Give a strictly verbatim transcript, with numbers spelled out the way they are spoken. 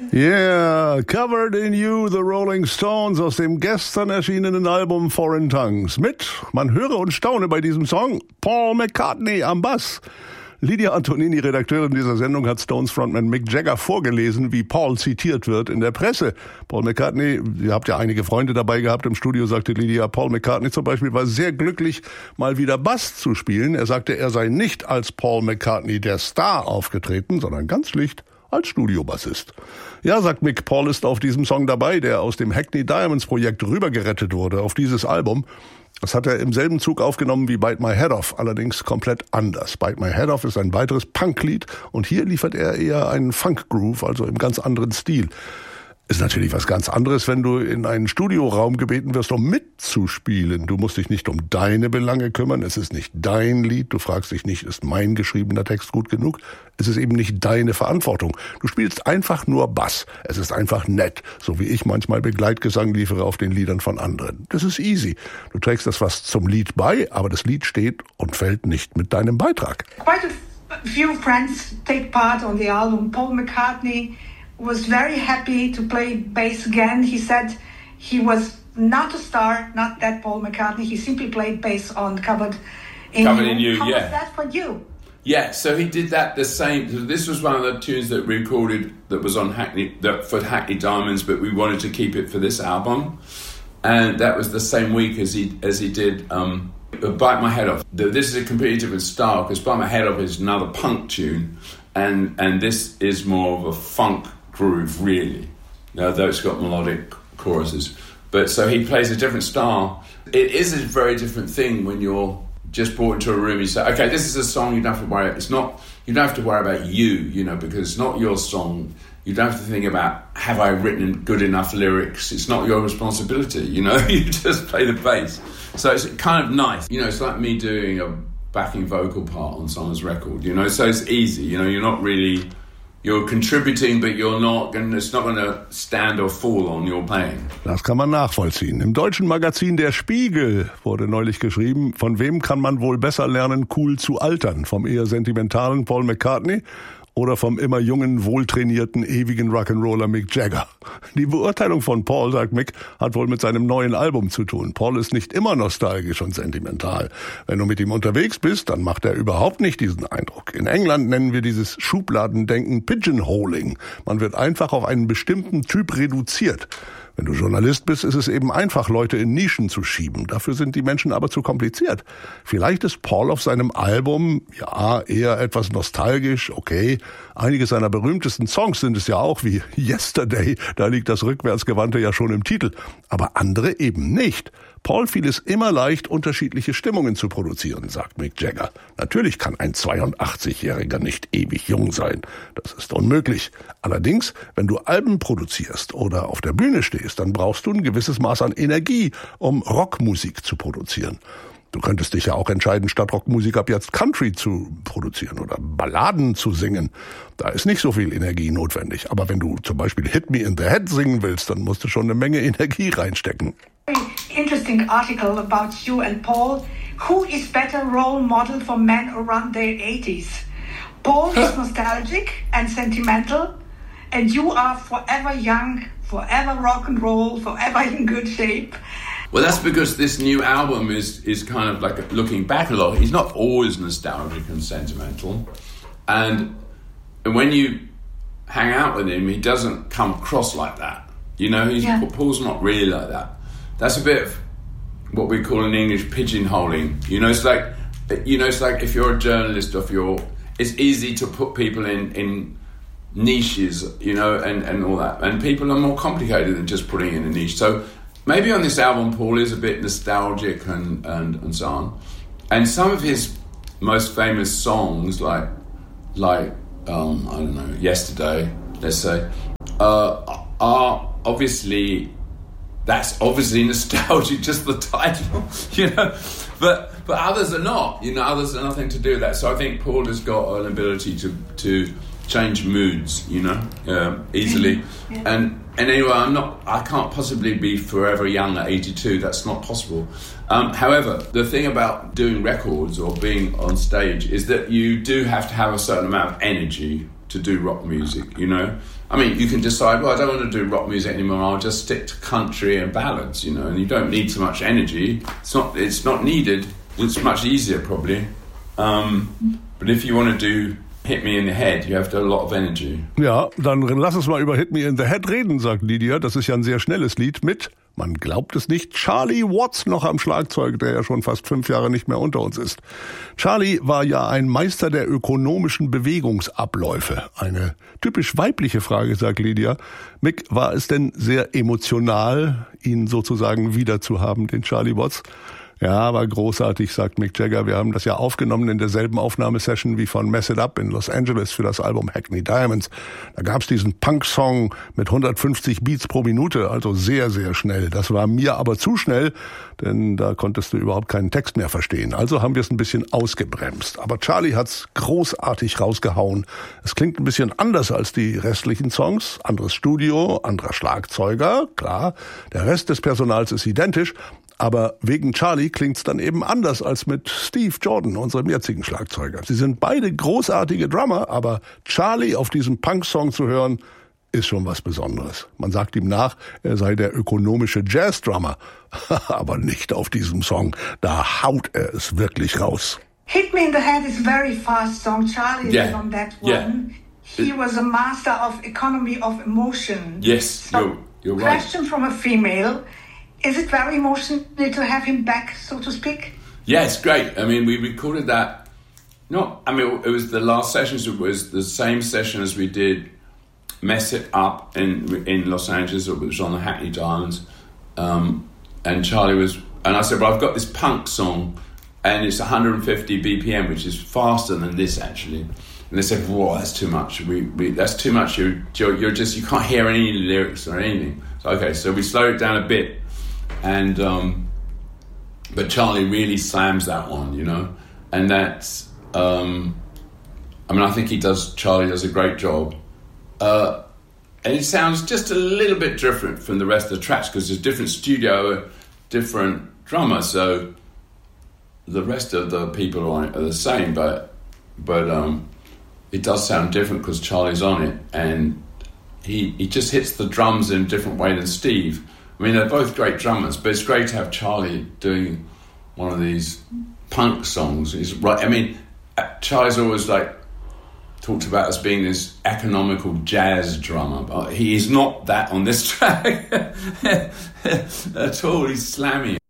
Yeah, Covered in You, The Rolling Stones aus dem gestern erschienenen Album Foreign Tongues. Mit, man höre und staune bei diesem Song, Paul McCartney am Bass. Lydia Antonini, Redakteurin dieser Sendung, hat Stones Frontman Mick Jagger vorgelesen, wie Paul zitiert wird in der Presse. Paul McCartney, ihr habt ja einige Freunde dabei gehabt im Studio, sagte Lydia. Paul McCartney zum Beispiel war sehr glücklich, mal wieder Bass zu spielen. Er sagte, er sei nicht als Paul McCartney der Star aufgetreten, sondern ganz schlicht als Studiobassist. Ja, sagt Mick, Paul ist auf diesem Song dabei, der aus dem Hackney Diamonds Projekt rübergerettet wurde auf dieses Album. Das hat er im selben Zug aufgenommen wie Bite My Head Off, allerdings komplett anders. Bite My Head Off ist ein weiteres Punklied und hier liefert er eher einen Funk-Groove, also im ganz anderen Stil. Ist natürlich was ganz anderes, wenn du in einen Studioraum gebeten wirst, um mitzuspielen. Du musst dich nicht um deine Belange kümmern. Es ist nicht dein Lied. Du fragst dich nicht, ist mein geschriebener Text gut genug? Es ist eben nicht deine Verantwortung. Du spielst einfach nur Bass. Es ist einfach nett, so wie ich manchmal Begleitgesang liefere auf den Liedern von anderen. Das ist easy. Du trägst das was zum Lied bei, aber das Lied steht und fällt nicht mit deinem Beitrag. Quite a few friends take part on the album. Paul McCartney was very happy to play bass again. He said he was not a star, not that Paul McCartney. He simply played bass on Covered in Covered You. in You, How yeah. was that for you? Yeah, so he did that the same. So this was one of the tunes that we recorded that was on Hackney, that for Hackney Diamonds, but we wanted to keep it for this album, and that was the same week as he as he did um, Bite My Head Off. This is a completely different style because Bite My Head Off is another punk tune, and and this is more of a funk groove, really, although it's got melodic choruses. But so he plays a different style. It is a very different thing when you're just brought into a room. You say, okay, this is a song. You don't have to worry. It's not. You don't have to worry about you, you know, because it's not your song. You don't have to think about, have I written good enough lyrics? It's not your responsibility, you know. You just play the bass. So it's kind of nice, you know. It's like me doing a backing vocal part on someone's record, you know. So it's easy, you know. You're not really. You're contributing, but you're not gonna, it's not going to stand or fall on your playing. Das kann man nachvollziehen. Im deutschen Magazin Der Spiegel wurde neulich geschrieben, von wem kann man wohl besser lernen, cool zu altern? Vom eher sentimentalen Paul McCartney oder vom immer jungen, wohltrainierten, ewigen Rock'n'Roller Mick Jagger? Die Beurteilung von Paul, sagt Mick, hat wohl mit seinem neuen Album zu tun. Paul ist nicht immer nostalgisch und sentimental. Wenn du mit ihm unterwegs bist, dann macht er überhaupt nicht diesen Eindruck. In England nennen wir dieses Schubladendenken Pigeonholing. Man wird einfach auf einen bestimmten Typ reduziert. Wenn du Journalist bist, ist es eben einfach, Leute in Nischen zu schieben. Dafür sind die Menschen aber zu kompliziert. Vielleicht ist Paul auf seinem Album, ja, eher etwas nostalgisch, okay. Einige seiner berühmtesten Songs sind es ja auch, wie Yesterday. Da liegt das Rückwärtsgewandte ja schon im Titel. Aber andere eben nicht. Paul fiel es immer leicht, unterschiedliche Stimmungen zu produzieren, sagt Mick Jagger. Natürlich kann ein zweiundachtzigjähriger nicht ewig jung sein. Das ist unmöglich. Allerdings, wenn du Alben produzierst oder auf der Bühne stehst, dann brauchst du ein gewisses Maß an Energie, um Rockmusik zu produzieren. Du könntest dich ja auch entscheiden, statt Rockmusik ab jetzt Country zu produzieren oder Balladen zu singen. Da ist nicht so viel Energie notwendig. Aber wenn du zum Beispiel Hit Me in the Head singen willst, dann musst du schon eine Menge Energie reinstecken. Interesting article about you and Paul. Who is better role model for men around their eighties? Paul is nostalgic and sentimental, and you are forever young, forever rock and roll, forever in good shape. Well, that's because this new album is is kind of like looking back a lot. He's not always nostalgic and sentimental, and and when you hang out with him, he doesn't come across like that. You know, he's yeah. Paul's not really like that. That's a bit of what we call in English pigeonholing. You know, it's like, you know, it's like if you're a journalist, or if you're, it's easy to put people in, in niches, you know, and, and all that. And people are more complicated than just putting in a niche. So maybe on this album, Paul is a bit nostalgic and, and, and so on. And some of his most famous songs, like, like um, I don't know, Yesterday, let's say, uh, are obviously... That's obviously nostalgic, just the title, you know. But but others are not, you know. Others are nothing to do with that. So I think Paul has got an ability to to change moods, you know, uh, easily. Yeah. And and anyway, I'm not. I can't possibly be forever young at eighty-two. That's not possible. Um, however, the thing about doing records or being on stage is that you do have to have a certain amount of energy to do rock music, you know. I mean, you can decide, well, I don't want to do rock music anymore. I'll just stick to country and ballads, you know. And you don't need so much energy. It's not. It's not needed. It's much easier, probably. Um, but if you want to do Hit Me in the Head, you have to have a lot of energy. Ja, dann lass uns mal über Hit Me in the Head reden, sagt Lydia. Das ist ja ein sehr schnelles Lied mit, man glaubt es nicht, Charlie Watts noch am Schlagzeug, der ja schon fast fünf Jahre nicht mehr unter uns ist. Charlie war ja ein Meister der ökonomischen Bewegungsabläufe. Eine typisch weibliche Frage, sagt Lydia. Mick, war es denn sehr emotional, ihn sozusagen wiederzuhaben, den Charlie Watts? Ja, war großartig, sagt Mick Jagger. Wir haben das ja aufgenommen in derselben Aufnahmesession wie von Mess It Up in Los Angeles für das Album Hackney Diamonds. Da gab's diesen Punk-Song mit hundertfünfzig Beats pro Minute, also sehr, sehr schnell. Das war mir aber zu schnell, denn da konntest du überhaupt keinen Text mehr verstehen. Also haben wir es ein bisschen ausgebremst. Aber Charlie hat's großartig rausgehauen. Es klingt ein bisschen anders als die restlichen Songs. Anderes Studio, anderer Schlagzeuger, klar. Der Rest des Personals ist identisch. Aber wegen Charlie klingt's dann eben anders als mit Steve Jordan, unserem jetzigen Schlagzeuger. Sie sind beide großartige Drummer, aber Charlie auf diesem Punk-Song zu hören, ist schon was Besonderes. Man sagt ihm nach, er sei der ökonomische Jazz-Drummer. Aber nicht auf diesem Song. Da haut er es wirklich raus. Hit Me in the Head is a very fast song. Charlie yeah. is on that one. Yeah. He was a master of economy of emotion. Yes, so, you're, you're right. Question from a female. Is it very emotional to have him back, so to speak? Yeah, it's great. I mean, we recorded that. Not, I mean, it was the last sessions. It was the same session as we did Mess It Up in in Los Angeles. It was on the Hackney Diamonds, um, and Charlie was. And I said, "Well, I've got this punk song, and it's one hundred fifty B P M, which is faster than this actually." And they said, "Whoa, that's too much. We, we that's too much. You're, you're you're just you can't hear any lyrics or anything." So okay, so we slowed it down a bit. And um, but Charlie really slams that one, you know, and that's um, I mean I think he does. Charlie does a great job, uh, and it sounds just a little bit different from the rest of the tracks because there's different studio, different drummer. So the rest of the people on it are the same, but but um, it does sound different because Charlie's on it, and he he just hits the drums in a different way than Steve. I mean, they're both great drummers, but it's great to have Charlie doing one of these punk songs. He's right. I mean, Charlie's always like talked about as being this economical jazz drummer, but he is not that on this track at all. He's slammy.